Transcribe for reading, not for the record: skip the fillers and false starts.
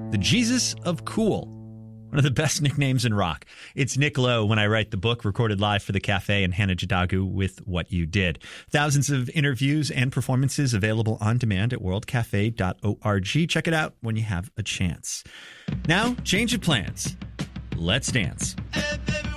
The Jesus of Cool. One of the best nicknames in rock. It's Nick Lowe when I write the book, recorded live for the Cafe, and Hannah Jadagu with What You Did. Thousands of interviews and performances available on demand at worldcafe.org. Check it out when you have a chance. Now, change of plans. Let's dance.